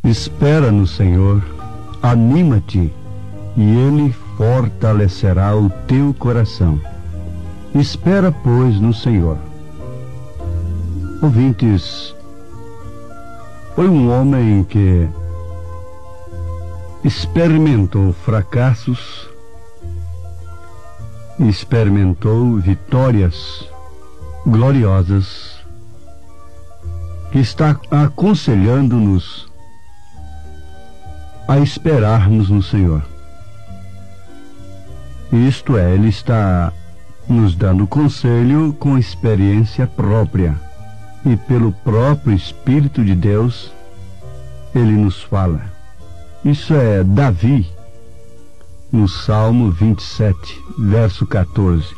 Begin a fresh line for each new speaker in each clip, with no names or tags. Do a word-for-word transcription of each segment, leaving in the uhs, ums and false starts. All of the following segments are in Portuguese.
Espera no Senhor, anima-te, e Ele fortalecerá o teu coração. Espera, pois, no Senhor. Ouvintes, foi um homem que experimentou fracassos, experimentou vitórias gloriosas, que está aconselhando-nos a esperarmos no Senhor. Isto é, Ele está nos dando conselho com experiência própria, e pelo próprio Espírito de Deus Ele nos fala. Isso é Davi, no Salmo vinte e sete, verso quatorze.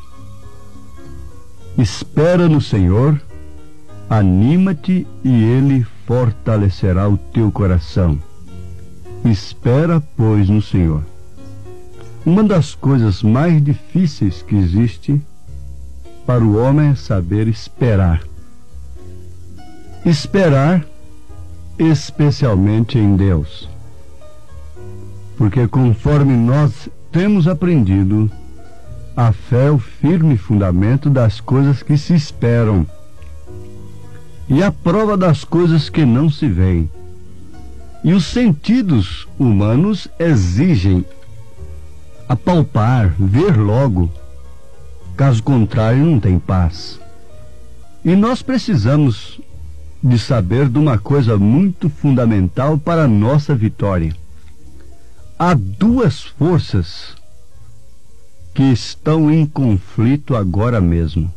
Espera no Senhor, anima-te, e Ele fortalecerá o teu coração. Espera, pois, no Senhor. Uma das coisas mais difíceis que existe para o homem é saber esperar. Esperar, especialmente em Deus. Porque conforme nós temos aprendido, a fé é o firme fundamento das coisas que se esperam e a prova das coisas que não se veem. E os sentidos humanos exigem apalpar, ver logo. Caso contrário, não tem paz. E nós precisamos de saber de uma coisa muito fundamental para a nossa vitória. Há duas forças que estão em conflito agora mesmo.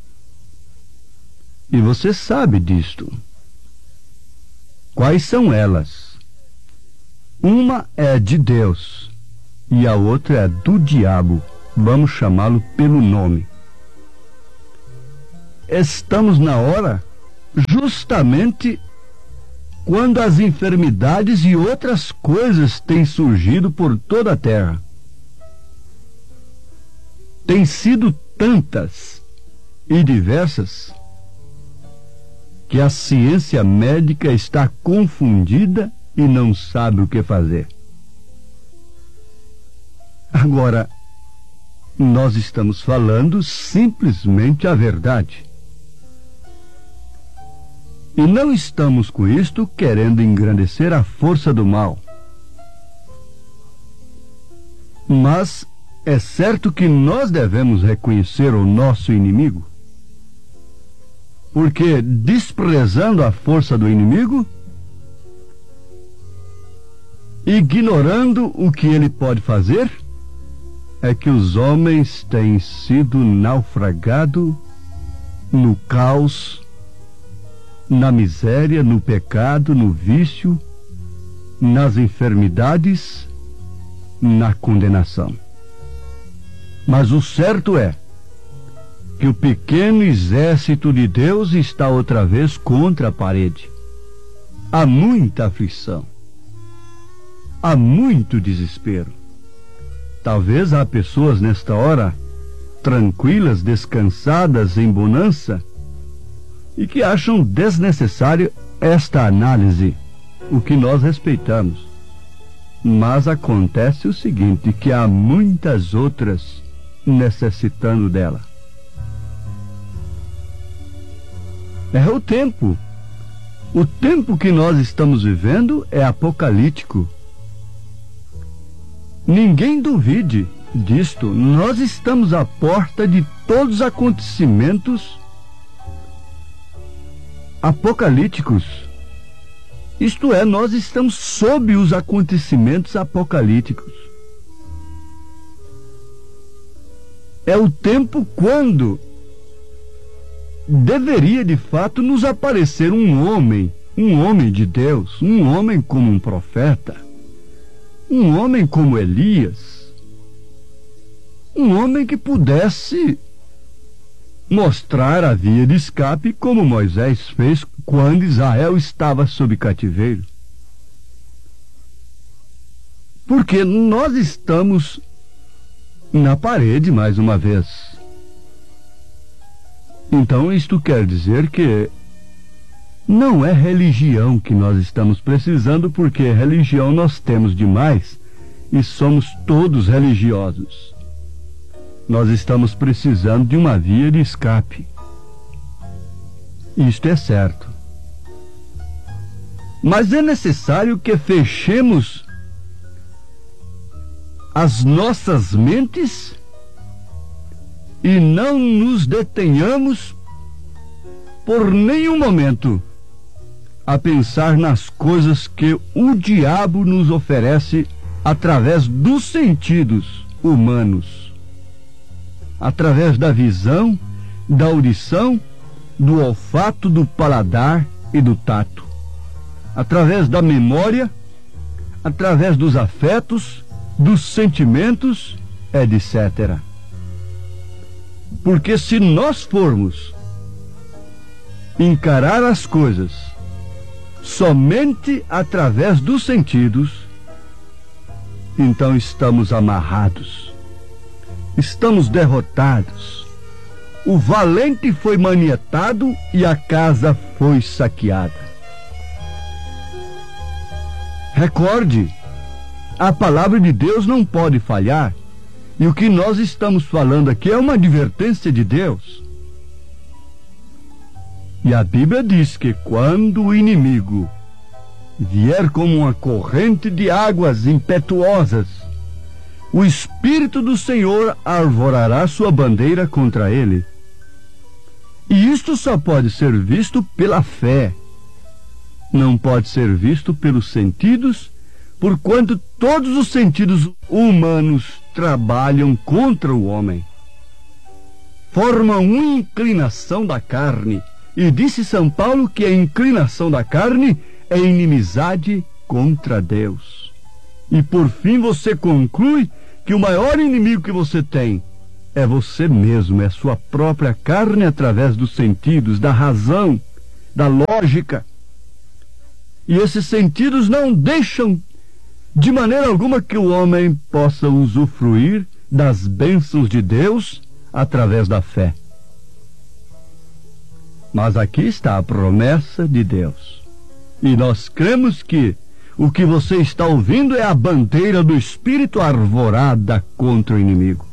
E você sabe disto. Quais são elas? Uma é de Deus e a outra é do diabo. Vamos chamá-lo pelo nome. Estamos na hora, justamente quando as enfermidades e outras coisas têm surgido por toda a terra. Têm sido tantas e diversas que a ciência médica está confundida e não sabe o que fazer. Agora, nós estamos falando simplesmente a verdade. E não estamos com isto querendo engrandecer a força do mal. Mas é certo que nós devemos reconhecer o nosso inimigo. Porque, desprezando a força do inimigo, ignorando o que ele pode fazer, é que os homens têm sido naufragados no caos, na miséria, no pecado, no vício, nas enfermidades, na condenação. Mas o certo é que o pequeno exército de Deus está outra vez contra a parede. Há muita aflição. Há muito desespero. Talvez há pessoas nesta hora tranquilas, descansadas, em bonança, e que acham desnecessário esta análise, o que nós respeitamos. Mas acontece o seguinte, que há muitas outras necessitando dela. É o tempo. O tempo que nós estamos vivendo é apocalíptico. Ninguém duvide disto. Nós estamos à porta de todos os acontecimentos apocalípticos. Isto é, nós estamos sob os acontecimentos apocalípticos. É o tempo quando deveria de fato nos aparecer um homem, um homem de Deus, um homem como um profeta, um homem como Elias, um homem que pudesse mostrar a via de escape como Moisés fez quando Israel estava sob cativeiro. Porque nós estamos na parede mais uma vez. Então isto quer dizer que Não é religião que nós estamos precisando, porque religião nós temos demais e somos todos religiosos. Nós estamos precisando de uma via de escape. Isto é certo. Mas é necessário que fechemos as nossas mentes e não nos detenhamos por nenhum momento a pensar nas coisas que o diabo nos oferece através dos sentidos humanos, através da visão, da audição, do olfato, do paladar e do tato, através da memória, através dos afetos, dos sentimentos, etcétera. Porque se nós formos encarar as coisas somente através dos sentidos, então estamos amarrados, estamos derrotados. O valente foi manietado e a casa foi saqueada. Recorde, a palavra de Deus não pode falhar, e o que nós estamos falando aqui é uma advertência de Deus. E a Bíblia diz que quando o inimigo vier como uma corrente de águas impetuosas, o Espírito do Senhor arvorará sua bandeira contra ele. E isto só pode ser visto pela fé. Não pode ser visto pelos sentidos, porquanto todos os sentidos humanos trabalham contra o homem. Formam uma inclinação da carne. E disse São Paulo que a inclinação da carne é inimizade contra Deus. E por fim você conclui que o maior inimigo que você tem é você mesmo, é sua própria carne através dos sentidos, da razão, da lógica. E esses sentidos não deixam de maneira alguma que o homem possa usufruir das bênçãos de Deus através da fé. Mas aqui está a promessa de Deus. E nós cremos que o que você está ouvindo é a bandeira do Espírito arvorada contra o inimigo.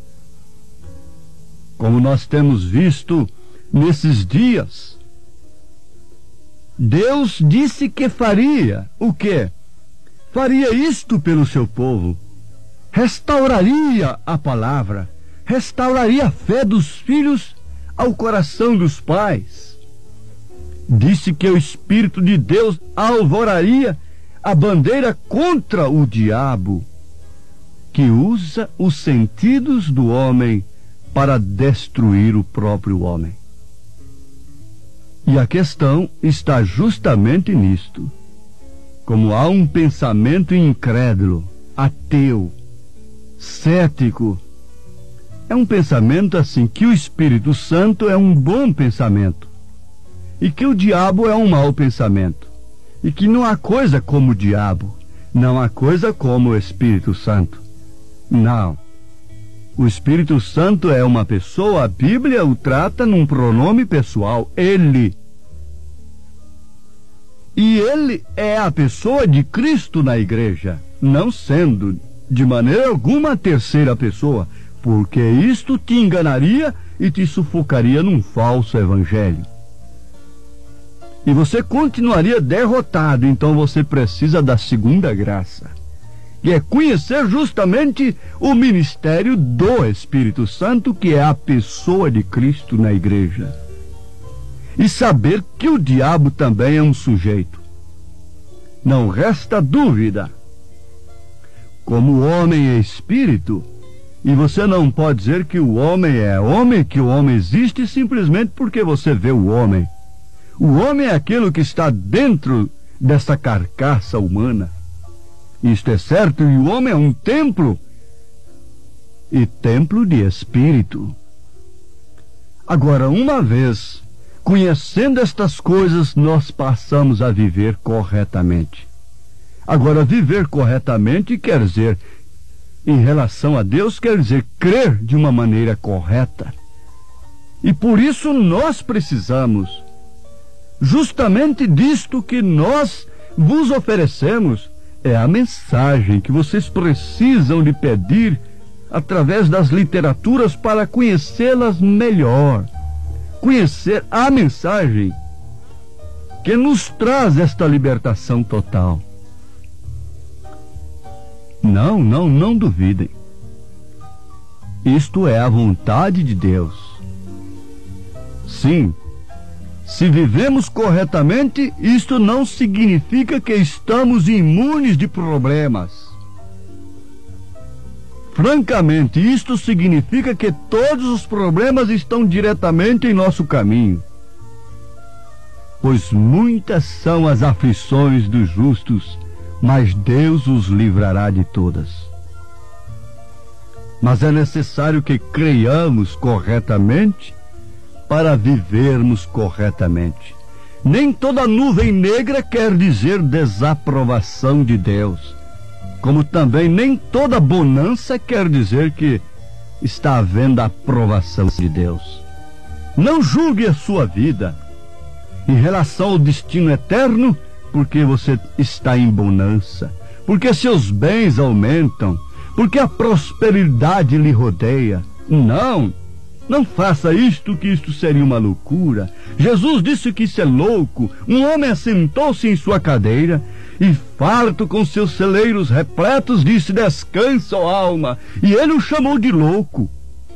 Como nós temos visto nesses dias, Deus disse que faria o quê? Faria isto pelo seu povo. Restauraria a palavra, restauraria a fé dos filhos ao coração dos pais. Disse que o Espírito de Deus alvoraria a bandeira contra o diabo, que usa os sentidos do homem para destruir o próprio homem. E a questão está justamente nisto. Como há um pensamento incrédulo, ateu, cético, é um pensamento assim, que o Espírito Santo é um bom pensamento e que o diabo é um mau pensamento, e que não há coisa como o diabo, não há coisa como o Espírito Santo. Não. O Espírito Santo é uma pessoa, a Bíblia o trata num pronome pessoal, ele. E ele é a pessoa de Cristo na igreja, não sendo de maneira alguma a terceira pessoa, porque isto te enganaria e te sufocaria num falso evangelho. E você continuaria derrotado. Então você precisa da segunda graça, que é conhecer justamente o ministério do Espírito Santo, que é a pessoa de Cristo na igreja, e saber que o diabo também é um sujeito. Não resta dúvida. Como o homem é espírito, e você não pode dizer que o homem é homem, que o homem existe simplesmente porque você vê o homem. O homem é aquilo que está dentro dessa carcaça humana. Isto é certo, e o homem é um templo, e templo de espírito. Agora, uma vez conhecendo estas coisas, nós passamos a viver corretamente. Agora, viver corretamente quer dizer, em relação a Deus, quer dizer crer de uma maneira correta. E por isso nós precisamos justamente disto que nós vos oferecemos. É a mensagem que vocês precisam de pedir através das literaturas para conhecê-las melhor. Conhecer a mensagem que nos traz esta libertação total. Não, não, não duvidem. Isto é a vontade de Deus. Sim, se vivemos corretamente, isto não significa que estamos imunes de problemas. Francamente, isto significa que todos os problemas estão diretamente em nosso caminho. Pois muitas são as aflições dos justos, mas Deus os livrará de todas. Mas é necessário que creiamos corretamente para vivermos corretamente. Nem toda nuvem negra quer dizer desaprovação de Deus, como também nem toda bonança quer dizer que está havendo a aprovação de Deus. Não julgue a sua vida em relação ao destino eterno, porque você está em bonança, porque seus bens aumentam, porque a prosperidade lhe rodeia. Não, não faça isto, que isto seria uma loucura. Jesus disse que isso é louco. Um homem assentou-se em sua cadeira e, farto com seus celeiros repletos, disse: descansa, ó alma, e ele o chamou de louco.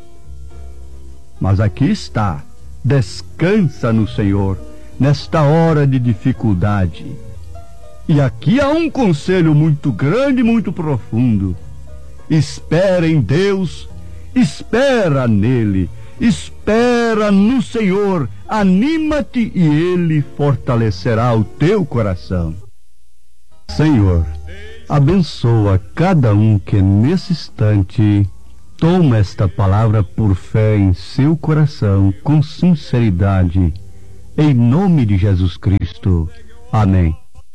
Mas aqui está, descansa no Senhor, nesta hora de dificuldade. E aqui há um conselho muito grande, muito profundo. Espera em Deus, espera nele, espera no Senhor, anima-te e ele fortalecerá o teu coração. Senhor, abençoa cada um que nesse instante toma esta palavra por fé em seu coração, com sinceridade, em nome de Jesus Cristo. Amém.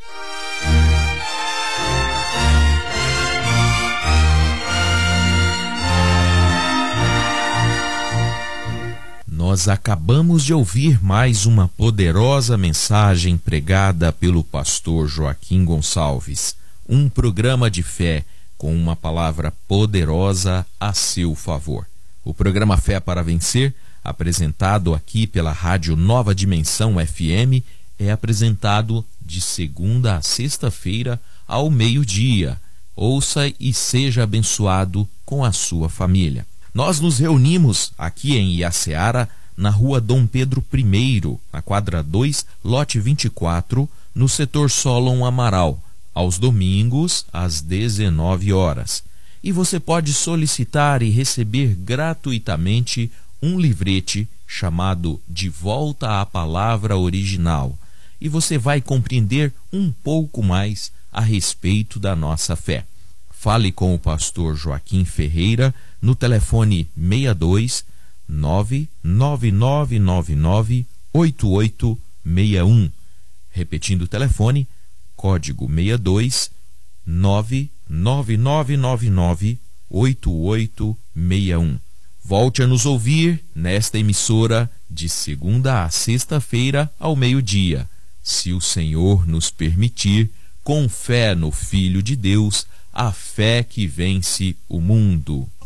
Nós acabamos de ouvir mais uma poderosa mensagem pregada pelo pastor Joaquim Gonçalves. Um programa de fé com uma palavra poderosa a seu favor. O programa Fé para Vencer, apresentado aqui pela Rádio Nova Dimensão F M, é apresentado de segunda a sexta-feira ao meio-dia. Ouça e seja abençoado com a sua família. Nós nos reunimos aqui em Iaceara, na rua Dom Pedro I, na quadra dois, lote vinte e quatro, no setor Solon Amaral, aos domingos, às dezenove horas. E você pode solicitar e receber gratuitamente um livrete chamado De Volta à Palavra Original. E você vai compreender um pouco mais a respeito da nossa fé. Fale com o pastor Joaquim Ferreira no telefone seis dois nove nove nove nove nove oito oito seis um. Repetindo o telefone, código seis dois nove nove nove nove nove oito oito seis um. Volte a nos ouvir nesta emissora de segunda a sexta-feira ao meio-dia, se o Senhor nos permitir, com fé no Filho de Deus, a fé que vence o mundo.